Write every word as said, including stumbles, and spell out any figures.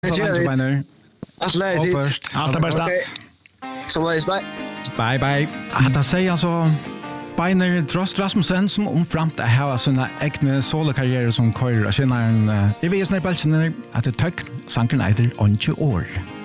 Beiner. Allt läget dit. Först. Allt det bästa. Okej. Så var det bye. Bye bye. Att jag säger alltså Beiner Trost Rasmussen som omframt att ha sina egna solokarriärer som körer och känner en... Jag vet när jag bara känner att det tök, sanken heter Onche År.